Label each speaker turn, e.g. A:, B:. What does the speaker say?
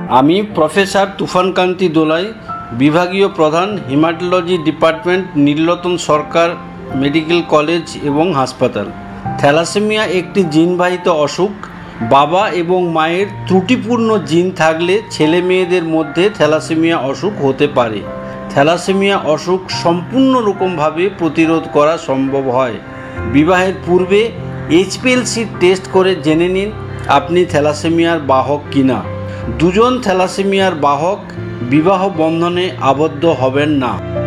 A: আমি প্রফেসর তুফানকান্তি দোলাই, বিভাগীয় প্রধান, হেমাটোলজি ডিপার্টমেন্ট, নীলরতন সরকার মেডিকেল কলেজ এবং হাসপাতাল। থ্যালাসেমিয়া একটি জিনবাহিত অসুখ। বাবা এবং মায়ের ত্রুটিপূর্ণ জিন থাকলে ছেলে মেয়েদের মধ্যে থ্যালাসেমিয়া অসুখ হতে পারে। থ্যালাসেমিয়া অসুখ সম্পূর্ণরকমভাবে প্রতিরোধ করা সম্ভব হয়। বিবাহের পূর্বে HPLC টেস্ট করে জেনে নিন আপনি থ্যালাসেমিয়ার বাহক কিনা। দুজন থ্যালাসেমিয়ার বাহক বিবাহ বন্ধনে আবদ্ধ হবেন না।